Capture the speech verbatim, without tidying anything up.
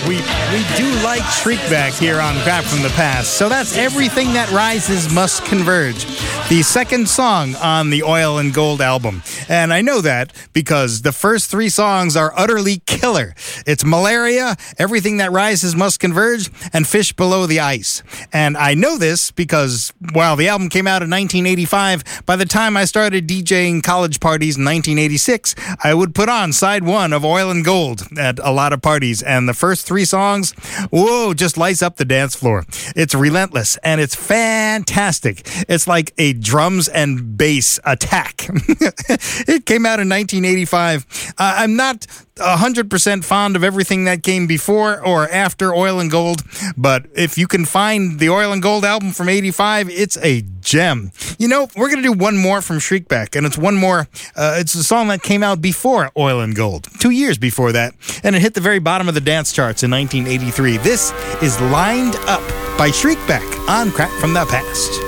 we we do like Shriekback here on Crap from the Past. So that's Everything That Rises Must Converge, the second song on the Oil and Gold album. And I know that because the first three songs are utterly killer. It's Malaria, Everything That Rises Must Converge, and Fish Below the Ice. And I know this because, while the album came out in nineteen eighty-five, by the time I started DJing college parties in nineteen eighty-six, I would put on side one of Oil and Gold at a lot of parties. And the first three songs, whoa, just lights up the dance floor. It's relentless and it's fantastic. It's like a drums and bass attack. It came out in nineteen eighty-five. Uh, I'm not one hundred percent fond of everything that came before or after Oil and Gold, but if you can find the Oil and Gold album from eighty-five, it's a gem. You know, we're going to do one more from Shriekback, and it's one more, uh, it's a song that came out before Oil and Gold, two years before that, and it hit the very bottom of the dance charts in nineteen eighty-three. This is Lined Up by Shriekback on Crap from the Past.